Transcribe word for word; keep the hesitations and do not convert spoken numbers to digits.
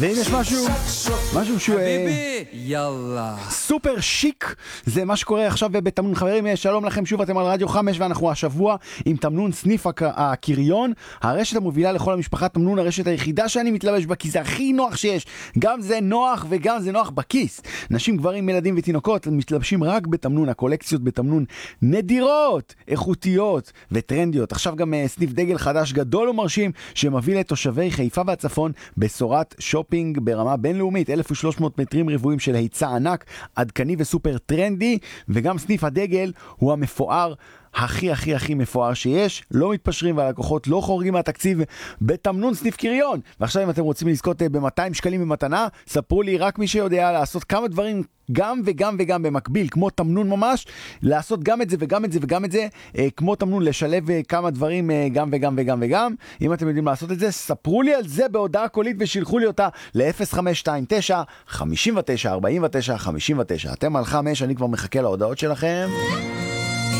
ואם יש משהו, משהו שהוא ביבי, יאללה. סופר שיק, זה מה שקורה עכשיו בתמנון. חברים, שלום לכם, שוב אתם על רדיו חמש, ואנחנו השבוע עם תמנון סניף הקריון, הרשת המובילה לכל המשפחה. תמנון, הרשת היחידה שאני מתלבש בה, כי זה הכי נוח שיש. גם זה נוח וגם זה נוח בכיס. נשים, גברים, ילדים ותינוקות מתלבשים רק בתמנון. הקולקציות בתמנון נדירות, איכותיות וטרנדיות. עכשיו גם סניף דגל חדש גדול ומרשים שמביא לתושבי חיפה והצפון בשורת שופינג ברמה בינלאומית, אלף ושלוש מאות מטרים רבועים של היצע ענק, עדכני וסופר טרנדי. וגם סניף הדגל הוא המפואר הכי הכי הכי מפואר שיש, לא מתפשרים והלקוחות לא חורגים מהתקציב בתמנון סניף קריון. ועכשיו אם אתם רוצים לזכות ב-מאתיים שקלים במתנה, ספרו לי, רק מי שיודע לעשות כמה דברים גם וגם וגם במקביל, כמו תמנון ממש, לעשות גם את זה וגם את זה וגם את זה, אה, כמו תמנון, לשלב אה, כמה דברים אה, גם וגם וגם וגם. אם אתם יודעים לעשות את זה, ספרו לי על זה בהודעה קולית ושילחו לי אותה ל-אפס חמש שתיים תשע חמש תשע ארבע תשע חמש תשע. אתם על חמש, אני כבר מחכה להודעות שלכם.